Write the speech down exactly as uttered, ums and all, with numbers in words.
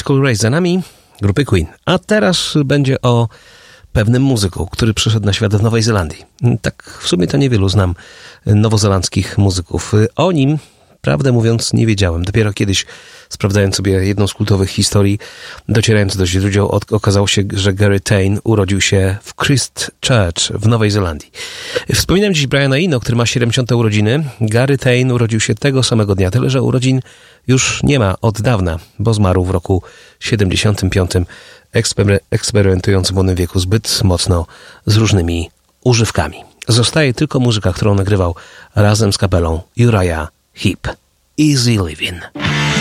Bicycle Race za nami, grupy Queen. A teraz będzie o pewnym muzyku, który przyszedł na świat w Nowej Zelandii. Tak w sumie to niewielu znam nowozelandzkich muzyków. O nim, prawdę mówiąc, nie wiedziałem. Dopiero kiedyś, sprawdzając sobie jedną z kultowych historii, docierając do źródeł, okazało się, że Gary Tane urodził się w Christchurch w Nowej Zelandii. Wspominam dziś Briana Eno, który ma siedemdziesiąte urodziny. Gary Tane urodził się tego samego dnia, tyle że urodzin już nie ma od dawna, bo zmarł w roku siedemdziesiątym piątym, ekspery- eksperymentując w młodym wieku zbyt mocno z różnymi używkami. Zostaje tylko muzyka, którą nagrywał razem z kapelą Uriah Heep. Easy Living.